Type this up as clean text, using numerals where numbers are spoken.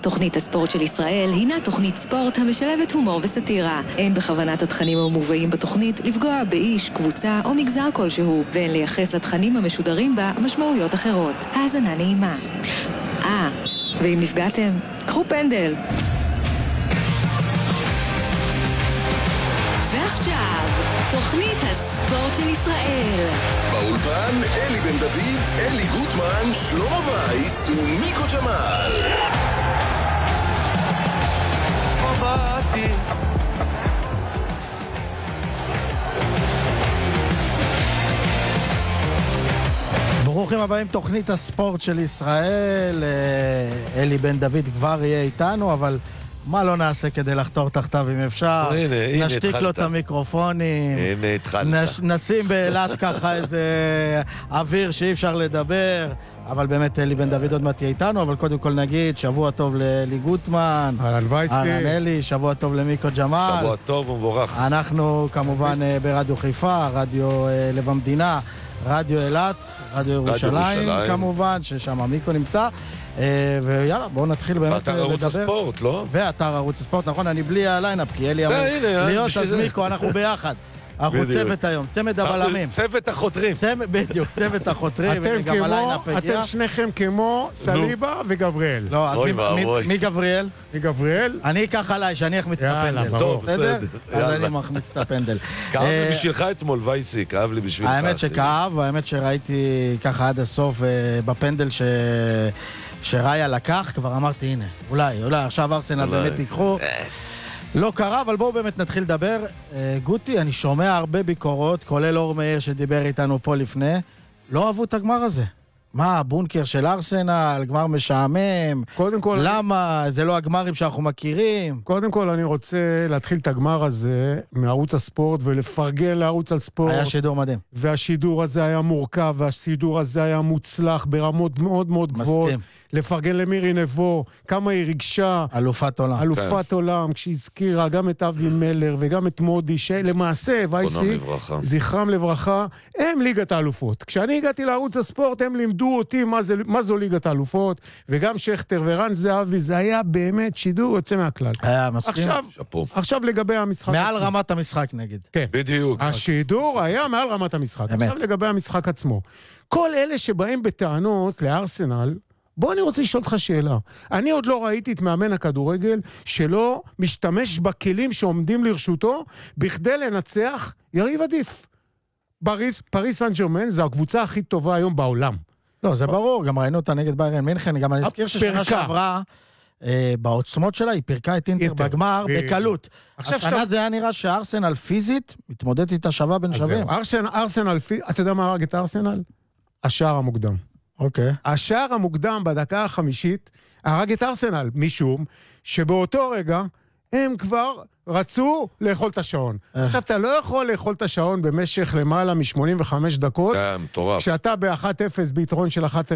תוכנית הספורט של ישראל הינה תוכנית ספורט המשלבת הומור וסטירה. אין בכוונת התכנים המובאים בתוכנית לפגוע באיש, קבוצה או מגזר כלשהו, ואין לייחס לתכנים המשודרים בה משמעויות אחרות. האזנה נעימה. ואם נפגעתם, קחו פנדל. ועכשיו, תוכנית הספורט של ישראל. באולפן אלי בן דוד, אלי גוטמן, שלמה וייס ומיקו ג'מאל. ברוכים הבאים, תוכנית הספורט של ישראל. אלי בן דוד כבר יהיה איתנו, אבל מה לא נעשה כדי לחתור תחתיו אם אפשר? נשתיק לו את המיקרופונים, נשים באילת ככה איזה אוויר שאי אפשר לדבר, אבל באמת אלי בן דוד עוד מעט יהיה איתנו. אבל קודם כל נגיד שבוע טוב לאלי גוטמן, אהלן וייסי, אהלן אלי, שבוע טוב למיקו ג'מאל, שבוע טוב ומבורך. אנחנו כמובן ברדיו חיפה, רדיו לב המדינה, רדיו אילת, רדיו ירושלים כמובן, ששם מיקו נמצא. ויאללה, בואו נתחיל באמת לדבר. ואתר ערוץ הספורט, לא? ואתר ערוץ הספורט, נכון, אני בלי הליינאפ, כי אלי אמור להיות, אז מיקו, אנחנו ביחד. אנחנו צוות היום, צמד הבלמים. צוות החותרים. בדיוק, צוות החותרים. אתם שניכם כמו סליבה וגבריאל. לא, אז מי גבריאל? מי גבריאל? אני אקח עליי, שאני אחמיץ את הפנדל. טוב, בסדר. אז אני מחמיץ את הפנדל. כאב לי בשבילך אתמול, וייסי, כאב לי בשבילך. האמת שכאב, האמת שראיתי ככה עד הסוף בפנדל שראיה לקח, כבר אמרתי, הנה, אולי, עכשיו ארסנל באמת ייקחו. לא קרה, אבל בואו באמת נתחיל לדבר. גוטי, אני שומע הרבה ביקורות, כולל אור מאיר שדיבר איתנו פה לפני, לא אהבו את הגמר הזה. מה, הבונקר של ארסנל, גמר משעמם? קודם כל, למה? זה לא הגמרים שאנחנו מכירים? קודם כל אני רוצה להתחיל את הגמר הזה מערוץ הספורט ולפרגן לערוץ הספורט. היה שידור מדהים. והשידור הזה היה מורכב, והשידור הזה היה מוצלח ברמות מאוד מאוד גבוהות. מסכים. לפרגן למירי נבו, כמה היא ריגשה. אלופת עולם. אלופת עולם, כשהזכירה גם את אבי מלר וגם את מודי, שלמעשה, וייסי, זכרם לברכה, הם ליגת האלופות. כשאני הגעתי לערוץ הספורט, הם לימדו אותי מה זו ליגת האלופות, וגם שכתר ורן זהבי, זה היה באמת שידור יוצא מהכלל. היה מסכים. עכשיו לגבי המשחק. מעל רמת המשחק נגיד. כן. בדיוק. השידור היה מעל רמת המשחק. אמת. עכשיו לגבי המשחק עצמו. כל אלה שבאים בטענות לארסנל, בוא אני רוצה לשאול אותך שאלה. אני עוד לא ראיתי את מאמן הכדורגל שלא משתמש בכלים שעומדים לרשותו בכדי לנצח יריב עדיף. פריס סן ז'רמן זו הקבוצה הכי טובה היום בעולם. לא, זה ברור, גם ראינו אותה נגד ביירן מינכן, גם אני אזכיר ששנה שעברה, בעוצמות שלה היא פירקה את אינטר בגמר בקלות. השנה זה היה נראה שארסנל פיזית מתמודדת איתה שווה בין שווים. ארסנל, אתה יודע מה הרג את ארסנל? השער המוקדם. אוקיי. השער המוקדם בדקה החמישית הרג את ארסנל, משום שבאותו רגע הם כבר רצו לאכול את השעון. עכשיו, אתה לא יכול לאכול את השעון במשך למעלה מ-85 דקות, מטורף. כשאתה ב-1-0 ביתרון של 1-0